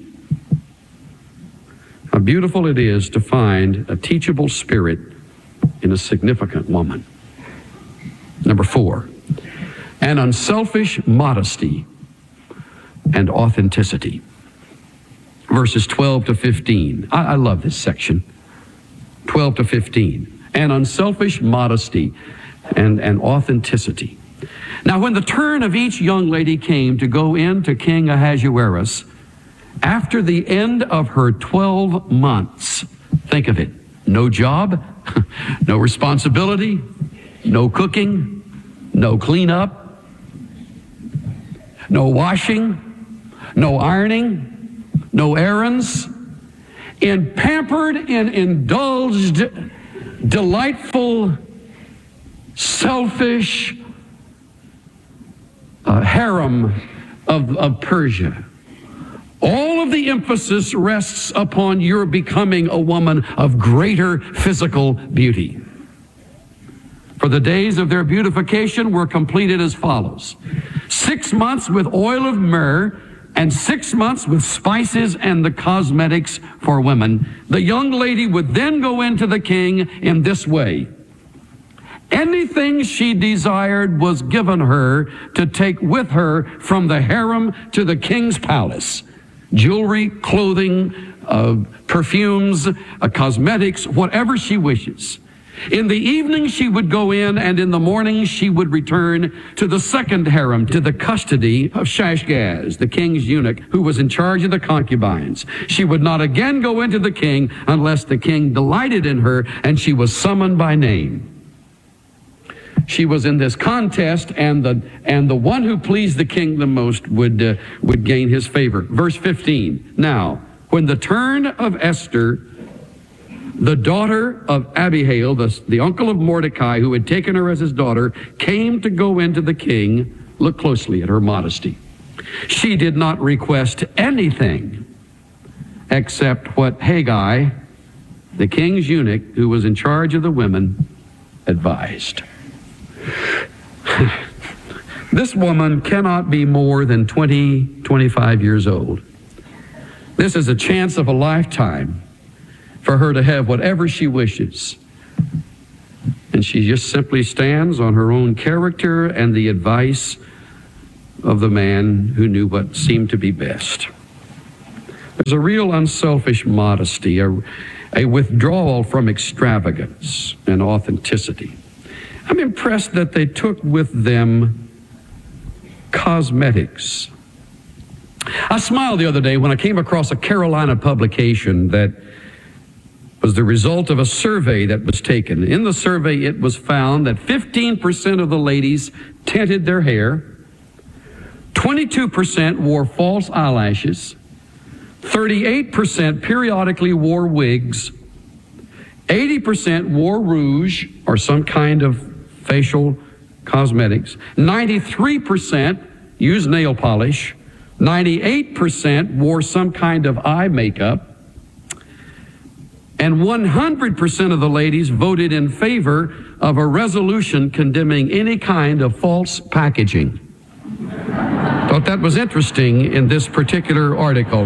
S19: How beautiful it is to find a teachable spirit in a significant woman. Number four, an unselfish modesty and authenticity. Verses twelve to fifteen. I, I love this section. twelve to fifteen. An unselfish modesty and, and authenticity. Now, when the turn of each young lady came to go in to King Ahasuerus, after the end of her twelve months, think of it, no job, no responsibility, no cooking, no cleanup, no washing, no ironing, no errands, in pampered and indulged, delightful, selfish uh, harem of, of Persia. All of the emphasis rests upon your becoming a woman of greater physical beauty. For the days of their beautification were completed as follows. Six months with oil of myrrh and six months with spices and the cosmetics for women. The young lady would then go into the king in this way. Anything she desired was given her to take with her from the harem to the king's palace. Jewelry, clothing, uh, perfumes, uh, cosmetics, whatever she wishes. In the evening she would go in, and in the morning she would return to the second harem, to the custody of Shashgaz, the king's eunuch, who was in charge of the concubines. She would not again go into the king unless the king delighted in her and she was summoned by name. She was in this contest, and the and the one who pleased the king the most would uh, would gain his favor. Verse fifteen. Now, when the turn of Esther, the daughter of Abihail, the, the uncle of Mordecai, who had taken her as his daughter, came to go into the king. Look closely at her modesty. She did not request anything except what Haggai, the king's eunuch, who was in charge of the women, advised. This woman cannot be more than twenty, twenty-five years old. This is a chance of a lifetime for her to have whatever she wishes. And she just simply stands on her own character and the advice of the man who knew what seemed to be best. There's a real unselfish modesty, a, a withdrawal from extravagance and authenticity. I'm impressed that they took with them cosmetics. I smiled the other day when I came across a Carolina publication that was the result of a survey that was taken. In the survey, it was found that fifteen percent of the ladies tinted their hair, twenty-two percent wore false eyelashes, thirty-eight percent periodically wore wigs, eighty percent wore rouge or some kind of facial cosmetics, ninety-three percent used nail polish, ninety-eight percent wore some kind of eye makeup, and one hundred percent of the ladies voted in favor of a resolution condemning any kind of false packaging. Thought that was interesting in this particular article.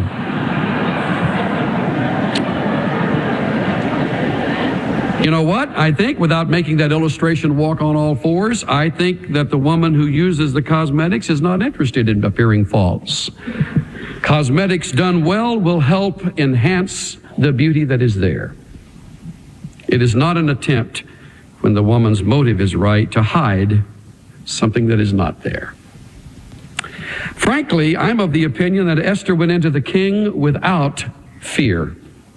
S19: You know what? I think, without making that illustration walk on all fours, I think that the woman who uses the cosmetics is not interested in appearing false. Cosmetics done well will help enhance the beauty that is there. It is not an attempt, when the woman's motive is right, to hide something that is not there. Frankly, I'm of the opinion that Esther went into the king without fear.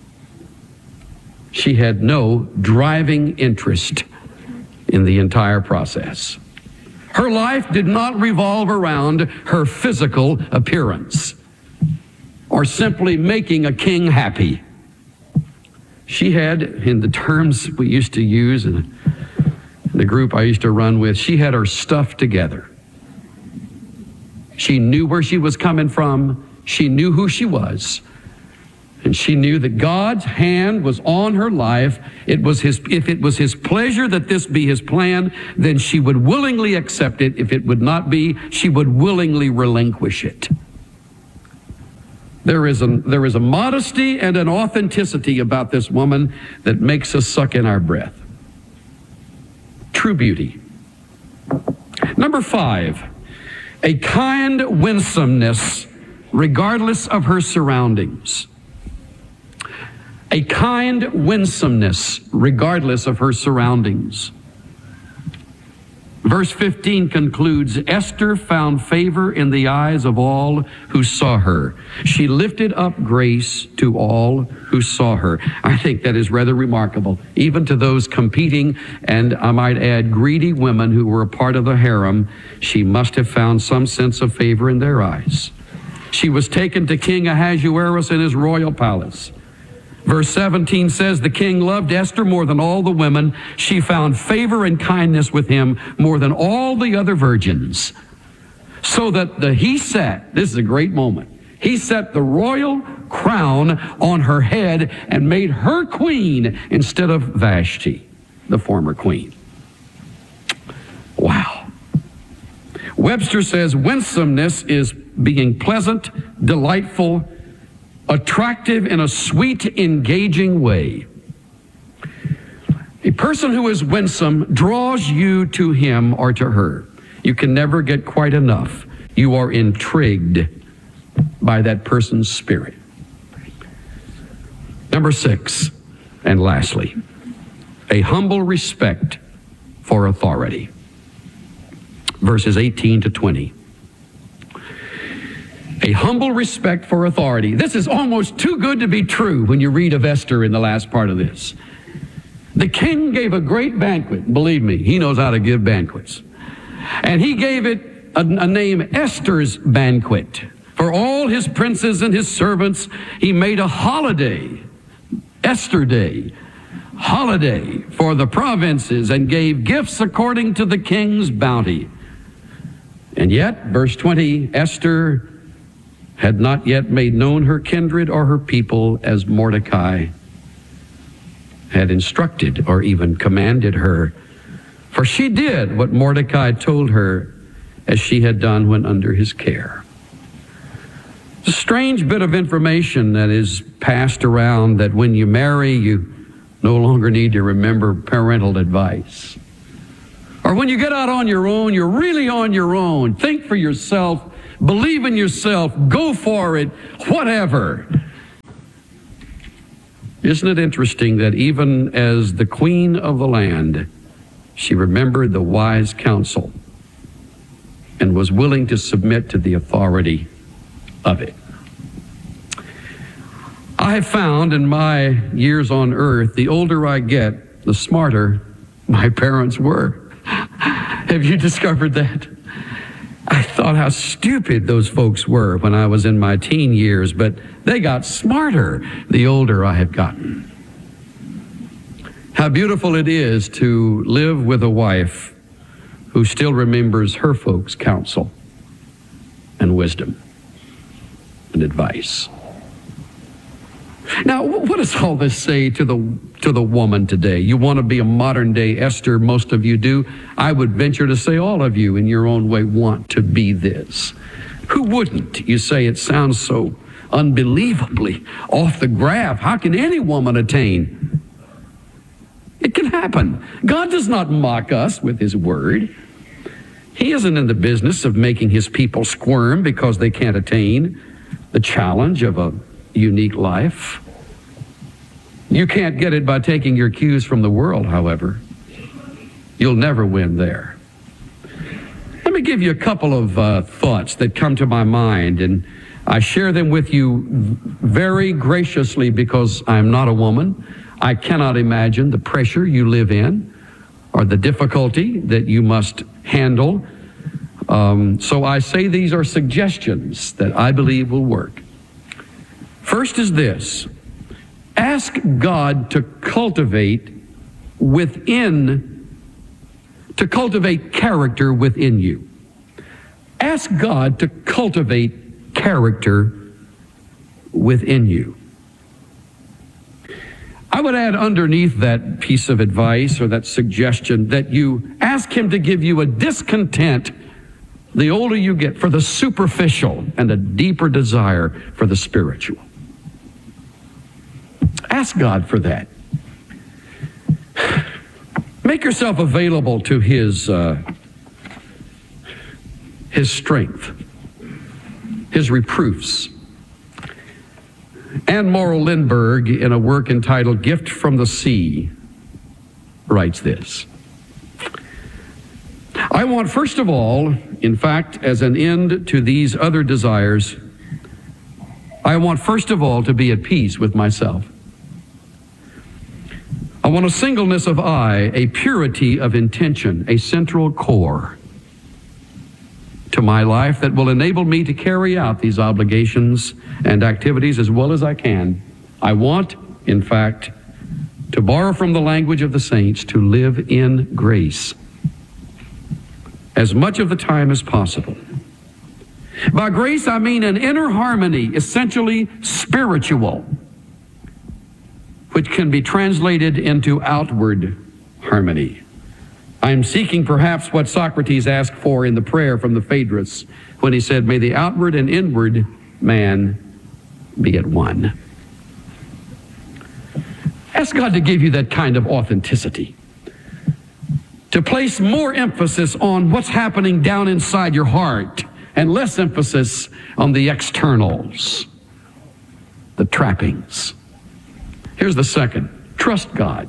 S19: She had no driving interest in the entire process. Her life did not revolve around her physical appearance or simply making a king happy. She had, in the terms we used to use in the group I used to run with, she had her stuff together. She knew where she was coming from. She knew who she was. And she knew that God's hand was on her life. It was his, if it was his pleasure that this be his plan, then she would willingly accept it. If it would not be, she would willingly relinquish it. There is a, there is a modesty and an authenticity about this woman that makes us suck in our breath. True beauty. Number five, a kind winsomeness regardless of her surroundings. A kind winsomeness regardless of her surroundings. Verse fifteen concludes, Esther found favor in the eyes of all who saw her. She lifted up grace to all who saw her. I think that is rather remarkable, even to those competing and, I might add, greedy women who were a part of the harem. She must have found some sense of favor in their eyes. She was taken to King Ahasuerus in his royal palace. Verse seventeen says, the king loved Esther more than all the women. She found favor and kindness with him more than all the other virgins. So that the, he set, this is a great moment, he set the royal crown on her head and made her queen instead of Vashti, the former queen. Wow. Webster says winsomeness is being pleasant, delightful, attractive in a sweet, engaging way. A person who is winsome draws you to him or to her. You can never get quite enough. You are intrigued by that person's spirit. Number six, and lastly, a humble respect for authority. Verses eighteen to twenty. A humble respect for authority. This is almost too good to be true when you read of Esther in the last part of this. The king gave a great banquet. Believe me, he knows how to give banquets. And he gave it a, a name, Esther's banquet. For all his princes and his servants, he made a holiday, Esther Day. holiday for the provinces and gave gifts according to the king's bounty. And yet, verse twenty, Esther had not yet made known her kindred or her people as Mordecai had instructed or even commanded her. For she did what Mordecai told her, as she had done when under his care. It's a strange bit of information that is passed around, that when you marry, you no longer need to remember parental advice. Or when you get out on your own, you're really on your own. Think for yourself, believe in yourself, go for it, whatever. Isn't it interesting that even as the queen of the land, she remembered the wise counsel and was willing to submit to the authority of it. I have found in my years on earth, the older I get, the smarter my parents were. Have you discovered that? I thought how stupid those folks were when I was in my teen years, but they got smarter the older I have gotten. How beautiful it is to live with a wife who still remembers her folks' counsel and wisdom and advice. Now, what does all this say to the to the woman today? You want to be a modern-day Esther, most of you do. I would venture to say all of you in your own way want to be this. Who wouldn't? You say it sounds so unbelievably off the graph. How can any woman attain? It can happen. God does not mock us with his word. He isn't in the business of making his people squirm because they can't attain the challenge of a unique life. You can't get it by taking your cues from the world, however. You'll never win there. Let me give you a couple of uh, thoughts that come to my mind, and I share them with you very graciously because I'm not a woman. I cannot imagine the pressure you live in or the difficulty that you must handle. Um, so I say these are suggestions that I believe will work. First is this: ask God to cultivate within, to cultivate character within you. Ask God to cultivate character within you. I would add underneath that piece of advice or that suggestion that you ask him to give you a discontent the older you get for the superficial and a deeper desire for the spiritual. Ask God for that. Make yourself available to his uh, his strength, his reproofs. Anne Morrow Lindbergh, in a work entitled Gift from the Sea, writes this: I want, first of all, in fact, as an end to these other desires, I want, first of all, to be at peace with myself. I want a singleness of eye, a purity of intention, a central core to my life that will enable me to carry out these obligations and activities as well as I can. I want, in fact, to borrow from the language of the saints, to live in grace as much of the time as possible. By grace, I mean an inner harmony, essentially spiritual, which can be translated into outward harmony. I am seeking perhaps what Socrates asked for in the prayer from the Phaedrus when he said, may the outward and inward man be at one. Ask God to give you that kind of authenticity, to place more emphasis on what's happening down inside your heart and less emphasis on the externals, the trappings. Here's the second: trust God.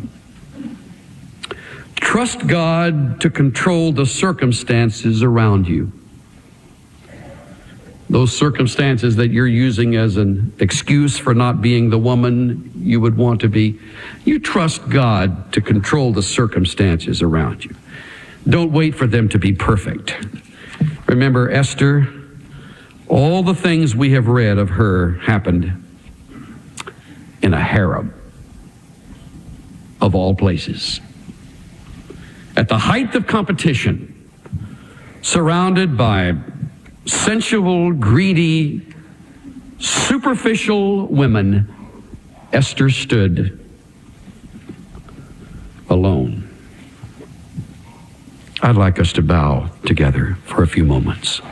S19: Trust God to control the circumstances around you. Those circumstances that you're using as an excuse for not being the woman you would want to be, you trust God to control the circumstances around you. Don't wait for them to be perfect. Remember Esther, all the things we have read of her happened in a harem. of all places. At the height of competition, surrounded by sensual, greedy, superficial women, Esther stood alone. I'd like us to bow together for a few moments.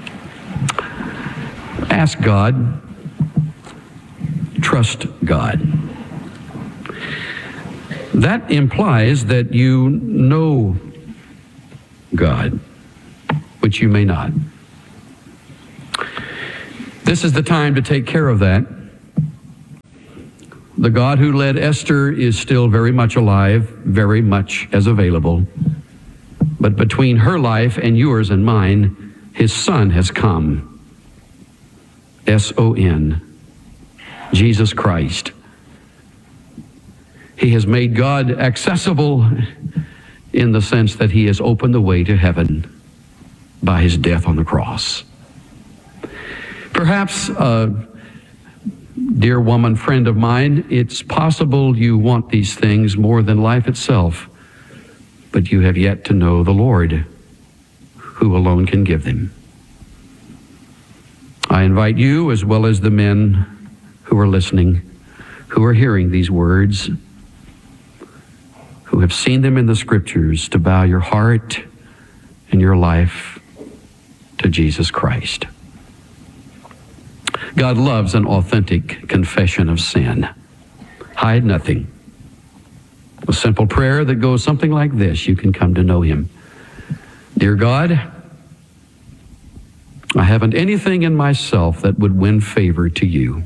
S19: Ask God, trust God. That implies that you know God, which you may not. This is the time to take care of that. The God who led Esther is still very much alive, very much as available. But between her life and yours and mine, his Son has come. S O N, Jesus Christ. He has made God accessible in the sense that he has opened the way to heaven by his death on the cross. Perhaps, a dear woman friend of mine, it's possible you want these things more than life itself, but you have yet to know the Lord, who alone can give them. I invite you, as well as the men who are listening, who are hearing these words, who have seen them in the Scriptures, to bow your heart and your life to Jesus Christ. God loves an authentic confession of sin. Hide nothing. A simple prayer that goes something like this. You can come to know him. Dear God, I haven't anything in myself that would win favor to you.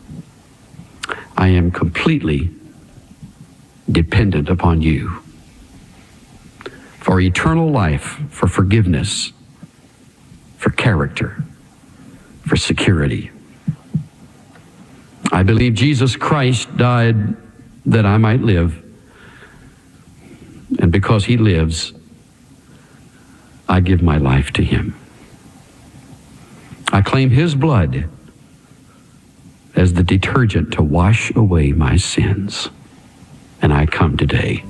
S19: I am completely dependent upon you for eternal life, for forgiveness, for character, for security. I believe Jesus Christ died that I might live. And because he lives, I give my life to him. I claim his blood as the detergent to wash away my sins. And I come today.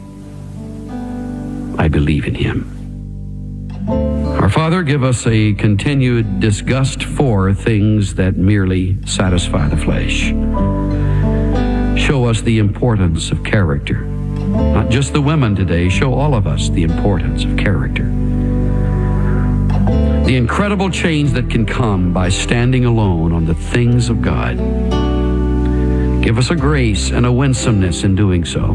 S19: I believe in him. Our Father, give us a continued disgust for things that merely satisfy the flesh. Show us the importance of character. Not just the women today, show all of us the importance of character. The incredible change that can come by standing alone on the things of God. Give us a grace and a winsomeness in doing so.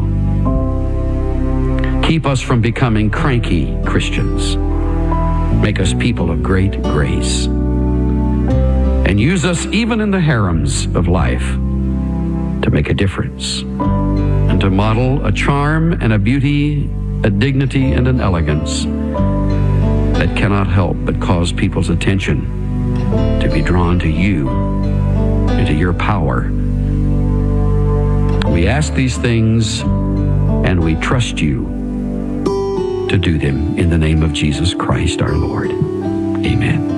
S19: Keep us from becoming cranky Christians. Make us people of great grace. And use us even in the harems of life to make a difference and to model a charm and a beauty, a dignity and an elegance that cannot help but cause people's attention to be drawn to you and to your power. We ask these things and we trust you to do them in the name of Jesus Christ our Lord. Amen.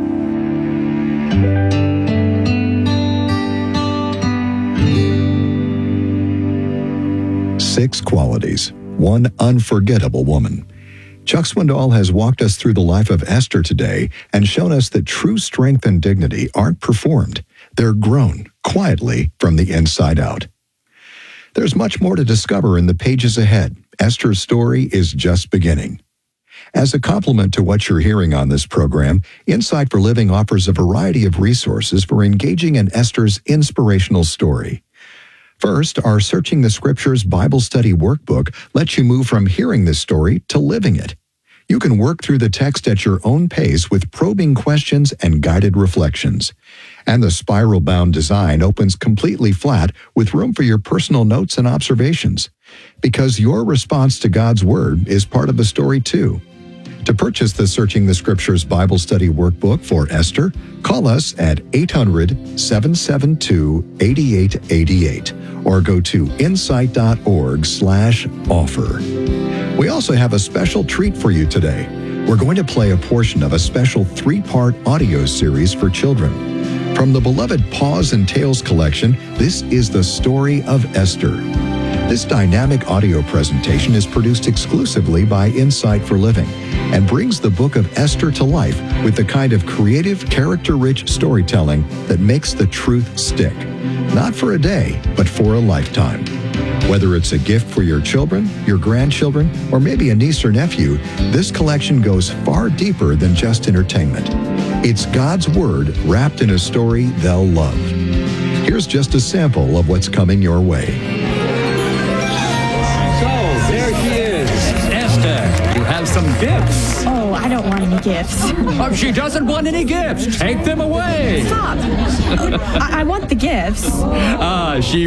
S20: Six qualities, one unforgettable woman. Chuck Swindoll has walked us through the life of Esther today and shown us that true strength and dignity aren't performed. They're grown quietly from the inside out. There's much more to discover in the pages ahead. Esther's story is just beginning. As a complement to what you're hearing on this program, Insight for Living offers a variety of resources for engaging in Esther's inspirational story. First, our Searching the Scriptures Bible Study Workbook lets you move from hearing this story to living it. You can work through the text at your own pace with probing questions and guided reflections. And the spiral-bound design opens completely flat with room for your personal notes and observations. Because your response to God's Word is part of the story too. To purchase the Searching the Scriptures Bible Study Workbook for Esther, call us at eight hundred, seven seven two, eight eight eight eight or go to insight.org slash offer. We also have a special treat for you today. We're going to play a portion of a special three-part audio series for children. From the beloved Paws and Tales collection, this is the story of Esther. This dynamic audio presentation is produced exclusively by Insight for Living and brings the book of Esther to life with the kind of creative, character-rich storytelling that makes the truth stick. Not for a day, but for a lifetime. Whether it's a gift for your children, your grandchildren, or maybe a niece or nephew, this collection goes far deeper than just entertainment. It's God's Word wrapped in a story they'll love. Here's just a sample of what's coming your way.
S21: So, there she is, Esther. You have some gifts.
S22: Oh, I don't want any gifts.
S21: Oh, she doesn't want any gifts. Take them away.
S22: Stop. I, I want the gifts.
S21: Ah, she